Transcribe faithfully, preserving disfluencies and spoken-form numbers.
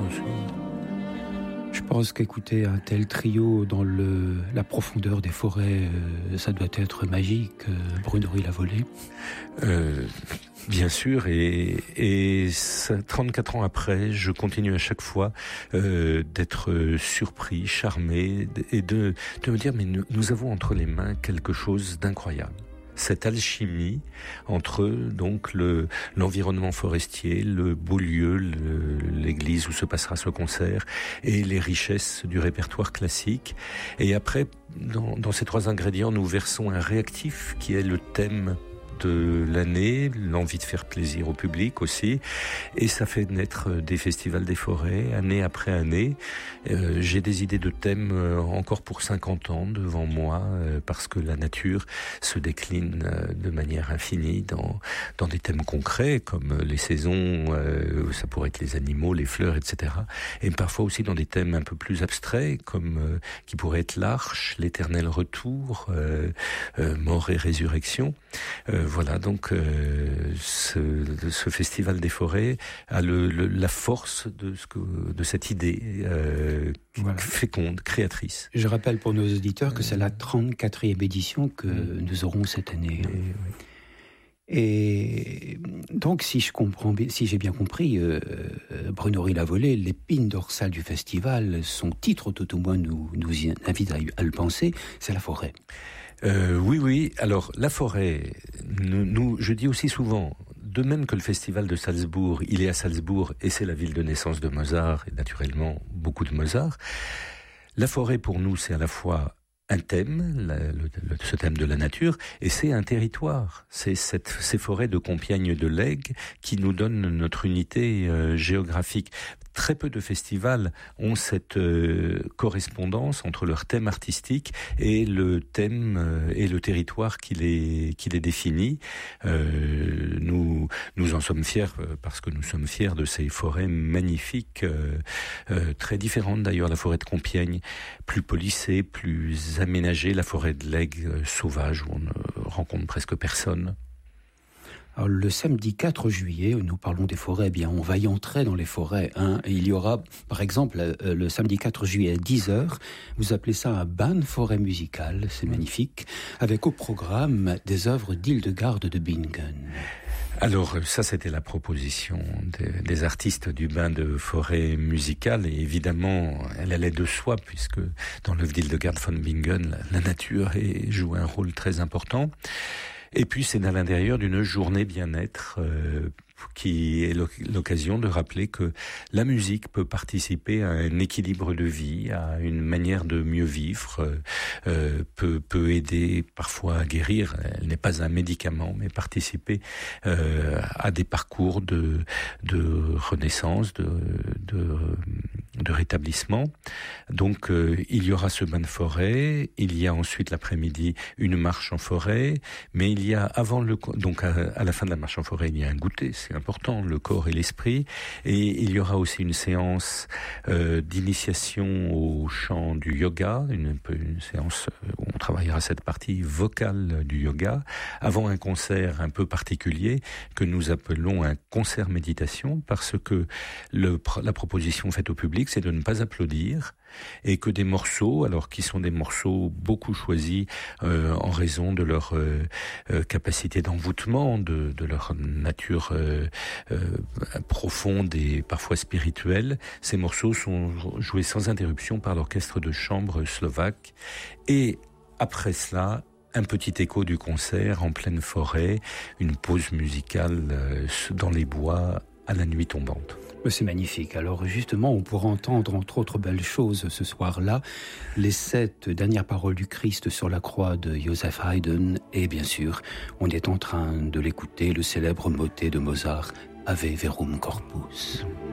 Je pense qu'écouter un tel trio dans le, la profondeur des forêts, euh, ça doit être magique. Euh, Bruno Rilhavolé. Euh, bien sûr, et, et ça, trente-quatre ans après, je continue à chaque fois euh, d'être surpris, charmé, et de, de me dire, mais nous, nous avons entre les mains quelque chose d'incroyable. Cette alchimie entre donc le l'environnement forestier, le beau lieu, le, l'église où se passera ce concert, et les richesses du répertoire classique. Et après, dans, dans ces trois ingrédients, nous versons un réactif qui est le thème de l'année, l'envie de faire plaisir au public aussi, et ça fait naître des festivals des forêts année après année. Euh, j'ai des idées de thèmes encore pour cinquante ans devant moi, euh, parce que la nature se décline euh, de manière infinie dans dans des thèmes concrets comme les saisons, euh, ça pourrait être les animaux, les fleurs, et cetera. Et parfois aussi dans des thèmes un peu plus abstraits comme euh, qui pourraient être l'arche, l'éternel retour, euh, euh, mort et résurrection. Euh, Voilà, donc euh, ce, ce festival des forêts a le, le, la force de, ce que, de cette idée euh, voilà. féconde, créatrice. Je rappelle pour nos auditeurs que c'est la trente-quatrième édition que mmh. nous aurons cette année. Et, oui. Et donc, si je comprends, si j'ai bien compris, euh, Bruno Rilhavolé, l'épine dorsale du festival, son titre tout au moins nous, nous invite à, à le penser, c'est la forêt. Euh, oui, oui. Alors, la forêt, nous, nous, je dis aussi souvent, de même que le festival de Salzbourg, il est à Salzbourg et c'est la ville de naissance de Mozart et naturellement beaucoup de Mozart. La forêt, pour nous, c'est à la fois un thème, la, le, le, ce thème de la nature, et c'est un territoire. C'est cette, ces forêts de Compiègne de l'Aigle qui nous donnent notre unité euh, géographique. Très peu de festivals ont cette euh, correspondance entre leur thème artistique et le thème euh, et le territoire qui les qui les définit. Euh, nous nous en sommes fiers euh, parce que nous sommes fiers de ces forêts magnifiques, euh, euh, très différentes d'ailleurs. La forêt de Compiègne, plus polissée, plus aménagée. La forêt de l'Aigle, euh, sauvage, où on ne rencontre presque personne. Alors, le samedi quatre juillet, nous parlons des forêts, eh bien, on va y entrer dans les forêts, hein, et il y aura, par exemple, euh, le samedi quatre juillet à dix heures, vous appelez ça un ban forêt musicale, c'est magnifique, avec au programme des œuvres d'Hildegarde de Bingen. Alors, ça, c'était la proposition des, des artistes du bain de forêt musicale, et évidemment, elle allait de soi, puisque dans l'œuvre d'Hildegarde von Bingen, la, la nature est, joue un rôle très important. Et puis c'est à l'intérieur d'une journée bien-être euh, qui est l'occasion de rappeler que la musique peut participer à un équilibre de vie, à une manière de mieux vivre, euh, peut, peut aider parfois à guérir. Elle n'est pas un médicament, mais participer euh, à des parcours de, de renaissance, de, de, de rétablissement. Donc euh, il y aura ce bain de forêt, il y a ensuite l'après-midi une marche en forêt, mais il y a avant le donc à, à la fin de la marche en forêt, il y a un goûter. C'est important, le corps et l'esprit. Et il y aura aussi une séance euh, d'initiation au chant du yoga, une, une séance où on travaillera cette partie vocale du yoga, avant un concert un peu particulier que nous appelons un concert méditation, parce que le, la proposition faite au public, c'est de ne pas applaudir, et que des morceaux, alors qui sont des morceaux beaucoup choisis euh, en raison de leur euh, euh, capacité d'envoûtement, de, de leur nature euh, euh, profonde et parfois spirituelle, ces morceaux sont joués sans interruption par l'orchestre de chambre slovaque. Et après cela, un petit écho du concert en pleine forêt, une pause musicale euh, dans les bois à la nuit tombante. C'est magnifique. Alors justement, on pourra entendre entre autres belles choses ce soir-là, les sept dernières paroles du Christ sur la croix de Joseph Haydn, et bien sûr, on est en train de l'écouter, le célèbre motet de Mozart, Ave Verum Corpus.